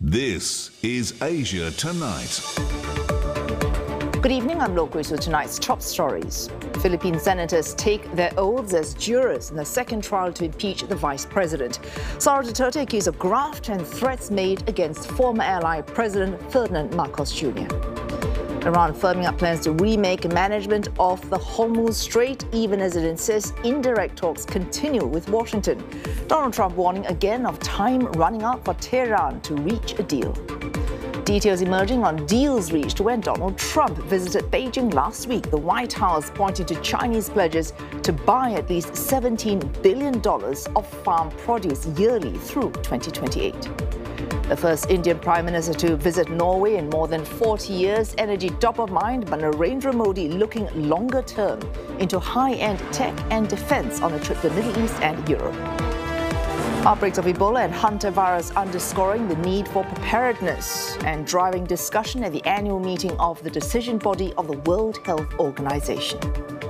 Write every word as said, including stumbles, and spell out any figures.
This is Asia Tonight. Good evening, I'm Lokwe. So tonight's top stories. Philippine senators take their oaths as jurors in the second trial to impeach the vice president. Sara Duterte accused of graft and threats made against former ally President Ferdinand Marcos Junior Iran firming up plans to remake management of the Hormuz Strait, even as it insists indirect talks continue with Washington. Donald Trump warning again of time running out for Tehran to reach a deal. Details emerging on deals reached when Donald Trump visited Beijing last week. The White House pointing to Chinese pledges to buy at least seventeen billion dollars of farm produce yearly through twenty twenty-eight. The first Indian Prime Minister to visit Norway in more than forty years. Energy top of mind, but Narendra Modi looking longer term into high-end tech and defense on a trip to the Middle East and Europe. Outbreaks of Ebola and hantavirus underscoring the need for preparedness and driving discussion at the annual meeting of the decision body of the World Health Organization.